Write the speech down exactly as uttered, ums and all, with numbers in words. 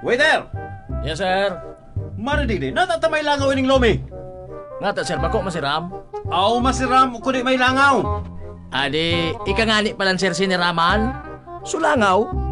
Waiter! Yes, sir. Maridig natatamay langaw ining lomi. Nga ta, sir, bako masiram. Aw, masiram kundi may langaw. Adi, ikangani palan, sir, siniraman. Sulangaw.